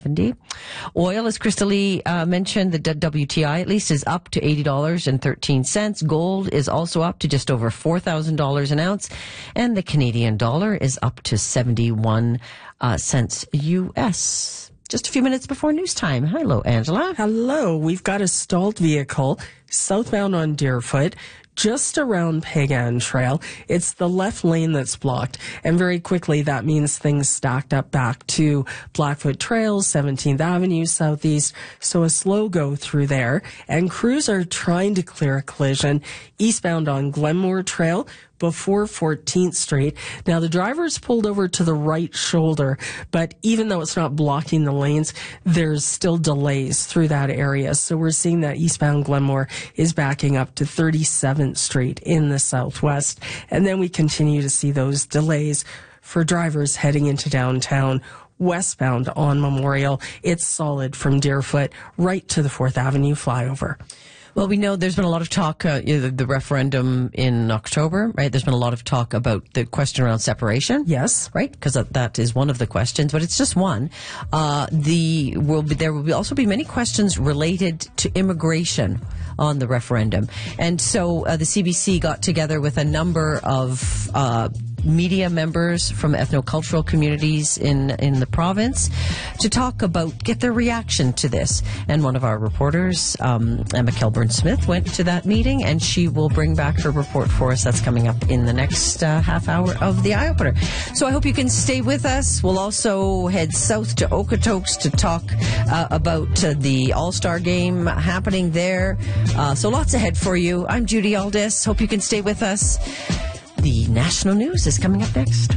70. Oil, as Crystal Lee mentioned, the WTI at least is up to $80.13. Gold is also up to just over $4,000 an ounce. And the Canadian dollar is up to 71 cents US. Just a few minutes before news time. Hello, Angela. Hello. We've got a stalled vehicle southbound on Deerfoot, just around Pagan Trail. It's the left lane that's blocked. And very quickly, that means things stacked up back to Blackfoot Trail, 17th Avenue Southeast. So a slow go through there. And crews are trying to clear a collision eastbound on Glenmore Trail before 14th Street. Now, the driver's pulled over to the right shoulder, but even though it's not blocking the lanes, there's still delays through that area. So we're seeing that eastbound Glenmore is backing up to 37th Street in the southwest. And then we continue to see those delays for drivers heading into downtown. Westbound on Memorial, it's solid from Deerfoot right to the 4th Avenue flyover. Well, we know there's been a lot of talk, the referendum in October, right? There's been a lot of talk about the question around separation. Yes. Right? Because that is one of the questions, but it's just one. There will also be many questions related to immigration on the referendum. And so the CBC got together with a number of media members from ethnocultural communities in the province to talk about, get their reaction to this. And one of our reporters, Emma Kilburn-Smith, went to that meeting, and she will bring back her report for us. That's coming up in the next half hour of the Eye Opener. So I hope you can stay with us. We'll also head south to Okotoks to talk about the All-Star game happening there. So lots ahead for you. I'm Judy Aldis. Hope you can stay with us. The national news is coming up next.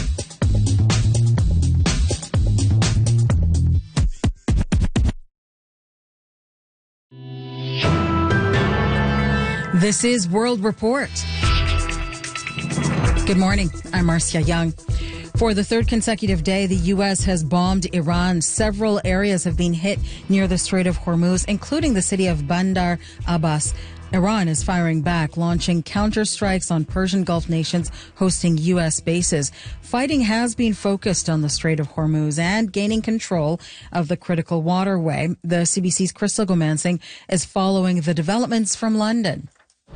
This is World Report. Good morning. I'm Marcia Young. For the third consecutive day, the U.S. has bombed Iran. Several areas have been hit near the Strait of Hormuz, including the city of Bandar Abbas. Iran is firing back, launching counterstrikes on Persian Gulf nations hosting U.S. bases. Fighting has been focused on the Strait of Hormuz and gaining control of the critical waterway. The CBC's Crystal Gomansing is following the developments from London.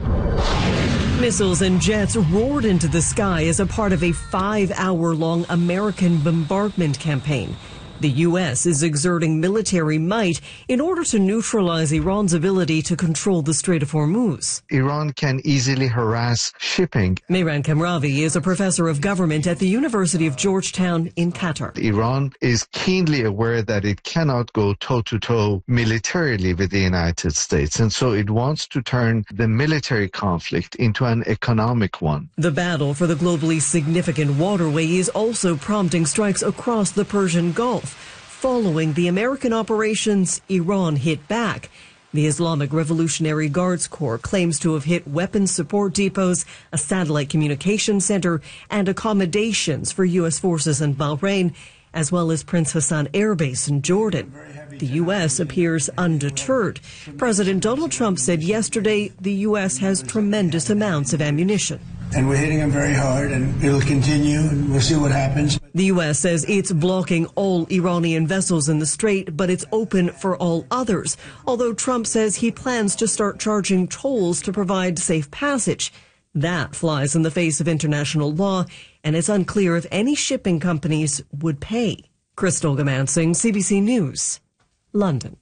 Missiles and jets roared into the sky as a part of a 5-hour-long American bombardment campaign. The U.S. is exerting military might in order to neutralize Iran's ability to control the Strait of Hormuz. Iran can easily harass shipping. Mehran Kamravi is a professor of government at the University of Georgetown in Qatar. Iran is keenly aware that it cannot go toe-to-toe militarily with the United States, and so it wants to turn the military conflict into an economic one. The battle for the globally significant waterway is also prompting strikes across the Persian Gulf. Following the American operations, Iran hit back. The Islamic Revolutionary Guards Corps claims to have hit weapons support depots, a satellite communication center, and accommodations for U.S. forces in Bahrain, as well as Prince Hassan Air Base in Jordan. The U.S. appears undeterred. President Donald Trump said yesterday the U.S. has tremendous amounts of ammunition. And we're hitting them very hard, and it'll continue, and we'll see what happens. The U.S. says it's blocking all Iranian vessels in the strait, but it's open for all others, although Trump says he plans to start charging tolls to provide safe passage. That flies in the face of international law, and it's unclear if any shipping companies would pay. Crystal Gomansing, CBC News, London.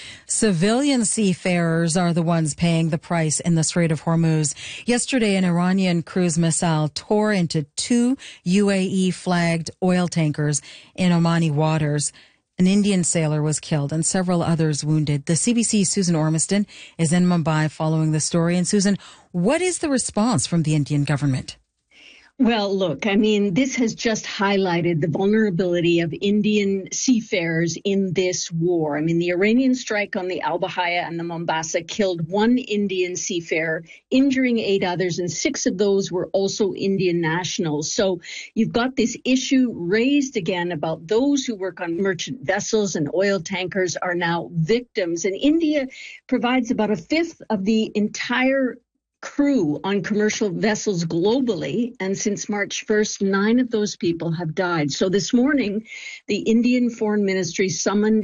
Civilian seafarers are the ones paying the price in the Strait of Hormuz. Yesterday, an Iranian cruise missile tore into 2 UAE-flagged oil tankers in Omani waters. An Indian sailor was killed and several others wounded. The CBC's Susan Ormiston is in Mumbai following the story. And Susan, what is the response from the Indian government? Well, look, I mean, this has just highlighted the vulnerability of Indian seafarers in this war. I mean, the Iranian strike on the Al Bahaya and the Mombasa killed 1 Indian seafarer, injuring 8 others, and 6 of those were also Indian nationals. So you've got this issue raised again about those who work on merchant vessels and oil tankers are now victims. And India provides about 1/5 of the entire crew on commercial vessels globally. And since March 1st, 9 of those people have died. So this morning, the Indian Foreign Ministry summoned